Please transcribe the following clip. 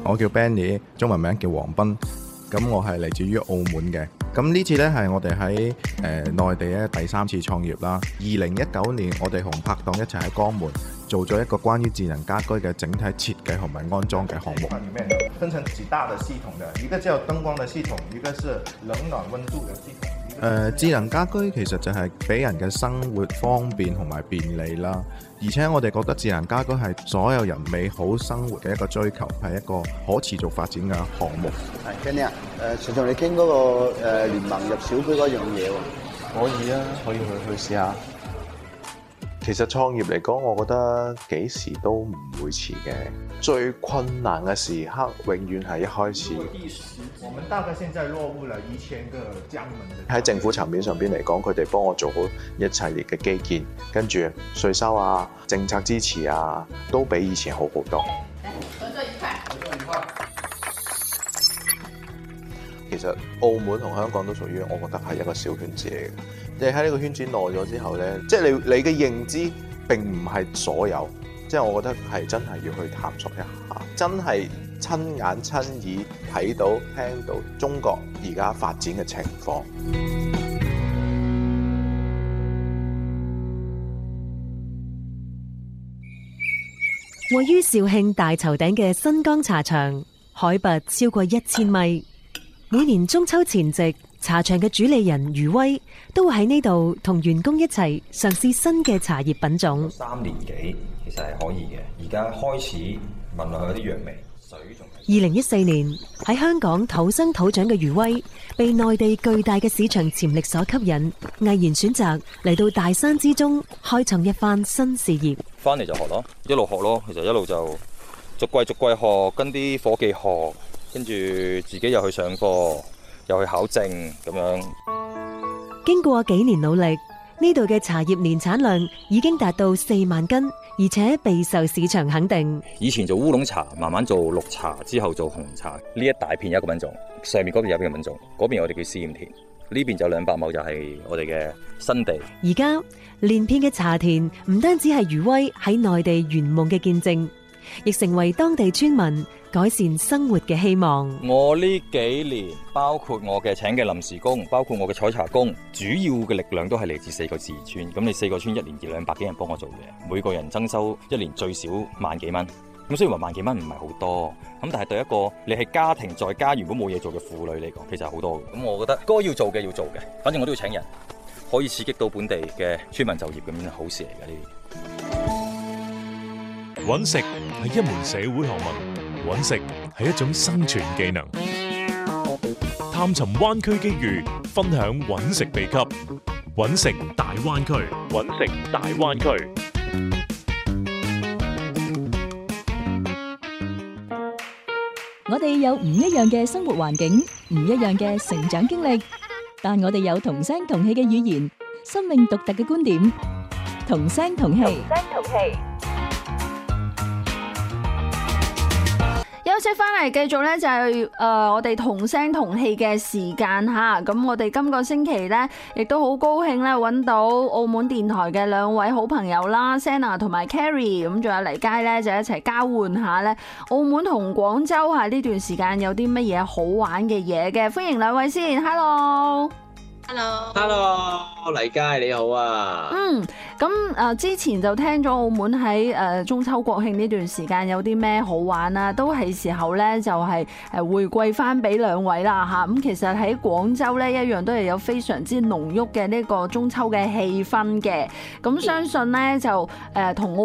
我叫 Benny， 中文名叫黃斌。咁我係嚟自於澳門嘅。咁呢次呢，係我哋喺內地咧第3次創業啦。2019年我哋同拍檔一齊喺江門做咗一個關於智能家居嘅整體設計同埋安裝嘅項目。裡面分成幾大的系統嘅，一個叫燈光嘅系統，一個是冷暖溫度嘅系統。智能家居其實就係俾人嘅生活方便同埋便利啦，而且我哋覺得智能家居係所有人美好生活嘅一個追求，係一個可持續發展嘅項目。 係 Kenny 啊，想同你傾嗰個聯盟入小區嗰樣嘢喎。 可以啊，可以去試下。其實創業嚟講，我覺得幾時都唔會遲嘅。最困難嘅時刻，永遠係一開始。 我們大概現在落戶了1000個江門。 喺政府層面上邊嚟講，佢哋幫我做好一系列嘅基建，跟住稅收啊、政策支持啊，都比以前好好多。 合作愉快，合作愉快。 其實澳門同香港都屬於我覺得係一個小圈子嚟嘅。你喺呢個圈子耐咗之後呢，即係你嘅認知並唔係所有，即係我覺得係真係要去探索一下，真係親眼親耳睇到聽到中國而家發展嘅情況。 位於肇慶大頭頂嘅新江茶場，海拔超過1000米。每年中秋前夕，茶場嘅主理人余威都會喺呢度同員工一齊嘗試新嘅茶葉品種。 3年幾其實係可以嘅，而家開始聞落去有啲藥味。水仲 2014年喺香港土生土長嘅余威，被內地巨大嘅市場潛力所吸引，毅然選擇嚟到大山之中開創一番新事業。 翻嚟就學咯，一路學咯，其實一路就逐季學，跟啲伙計學，跟住自己又去上課，又去考證咁樣。 經過幾年努力，呢度嘅茶葉年產量已經達到4萬斤，而且備受市場肯定。 以前做烏龍茶，慢慢做綠茶，之後做紅茶。呢一大片有一個品種，上面嗰邊有一個品種，嗰邊我哋叫試驗田，呢邊就200畝就係我哋嘅新地。 而家連片嘅茶田唔單止係余威喺內地圓夢嘅見證，亦成為當地村民改善生活嘅希望。 我呢幾年，包括我嘅請嘅臨時工，包括我嘅採茶工，主要嘅力量都係嚟自4個自然村。咁你4個村1年200幾人幫我做嘢，每個人增收1年最少萬幾蚊。咁雖然話萬幾蚊唔係好多，咁但係對一個你係家庭在家如果冇嘢做嘅婦女嚟講，其實係好多嘅。咁我覺得該要做嘅要做嘅，反正我都要請人，可以刺激到本地嘅村民就業，咁樣好事嚟嘅呢啲。 搵食係一門社會學問，搵食係一種生存技能。探尋灣區機遇，分享搵食秘笈，搵食大灣區，搵食大灣區。 我哋有唔一樣嘅生活環境，唔一樣嘅成長經歷，但我哋有同聲同氣嘅語言，生命獨特嘅觀點，同聲同氣。 休息翻嚟，繼續咧就係我哋同聲同氣嘅時間吓。咁我哋今個星期咧，亦都好高興咧揾到澳門電台嘅2位好朋友啦 ，Senna 同埋 Carrie， 咁仲有黎佳咧就一齊交換下咧澳門同廣州喺呢段時間有啲乜嘢好玩嘅嘢嘅。歡迎2位先 ，Hello。 Hello， 黎佳你好啊。 咁之前就聽咗澳門喺中秋國慶呢段時間有啲咩好玩啊，都係時候咧就係回饋翻俾2位啦吓。咁其實喺廣州咧一樣都係有非常之濃郁嘅呢個中秋嘅氣氛嘅。咁相信咧就同